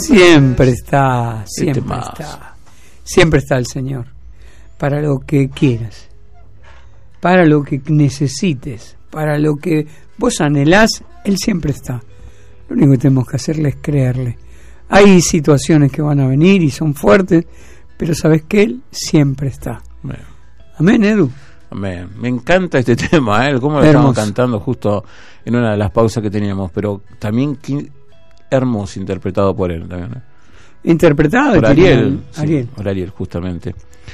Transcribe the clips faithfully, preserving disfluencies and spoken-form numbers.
Siempre está, siempre más. está. Siempre está el Señor. Para lo que quieras. Para lo que necesites. Para lo que vos anhelás, Él siempre está. Lo único que tenemos que hacerle es creerle. Hay situaciones que van a venir y son fuertes, pero sabes que Él siempre está. Bueno. Amén, Edu. Amén. Me encanta este tema, ¿eh? Cómo lo Hermoso. estamos cantando justo en una de las pausas que teníamos, pero también qué hermoso interpretado por él también, ¿eh? Interpretado por y Ariel, tenía- sí, Ariel. por Ariel justamente.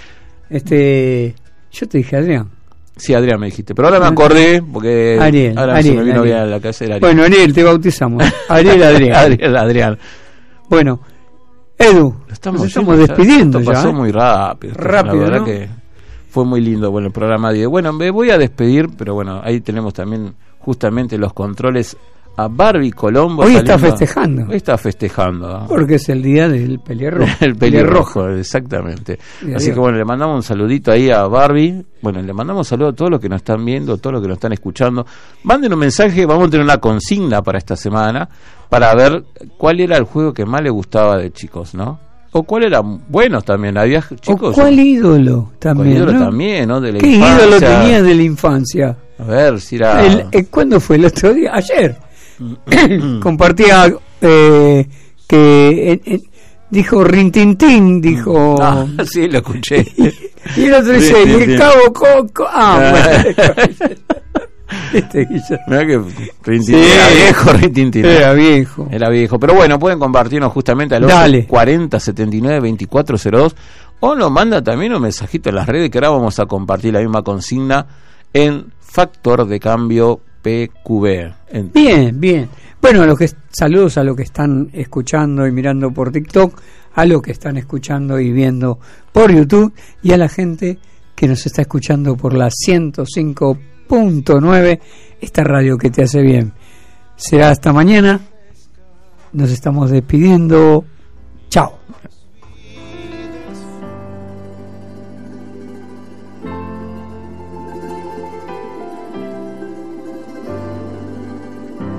Este, yo te dije Adrián. Sí, Adrián me dijiste, pero ahora me acordé porque Ariel, ahora Ariel, se me vino Ariel. bien a la cabeza el Ariel. Bueno, Ariel, te bautizamos. Ariel Adrián. Adrián, Adrián. Bueno, Edu, Lo estamos, nos estamos yendo, ya- despidiendo esto ya. pasó ¿eh? muy rápido. esto, Rápido, la verdad ¿no? que fue muy lindo bueno el programa de bueno, me voy a despedir, pero bueno, ahí tenemos también justamente los controles a Barbie Colombo. Hoy está saliendo- festejando. Hoy está festejando. ¿no? Porque es el día del pelirrojo. El pelirrojo, exactamente. Y Así adiós. que bueno, le mandamos un saludito ahí a Barbie. Bueno, le mandamos un saludo a todos los que nos están viendo, todos los que nos están escuchando. Manden un mensaje, vamos a tener una consigna para esta semana, para ver cuál era el juego que más le gustaba de chicos, ¿no? O cuál era bueno también, había chicos. ¿O cuál ídolo cuál también? ídolo ¿no? también, ¿no? De la ¿Qué infancia. ídolo tenías de la infancia? A ver, si era... El, eh, ¿Cuándo fue? ¿El otro día? Ayer. Compartía eh, que eh, eh, dijo Rintintín, dijo... Ah, sí, lo escuché. Y el otro dice, y el Rintintín. cabo Coco... Ah, bueno. Este Guillermo. Mirá que Rintintín Sí. era viejo, Rintintín. Era viejo. Era viejo. Pero bueno, pueden compartirnos justamente al Dale. once cuarenta setenta y nueve veinticuatro cero dos o nos manda también un mensajito en las redes que ahora vamos a compartir la misma consigna en Factor de Cambio P Q B. En- Bien, bien. Bueno, a los que saludos a los que están escuchando y mirando por TikTok, a los que están escuchando y viendo por YouTube y a la gente que nos está escuchando por la ciento cinco punto nueve, esta radio que te hace bien. Será hasta mañana. Nos estamos despidiendo. Chao.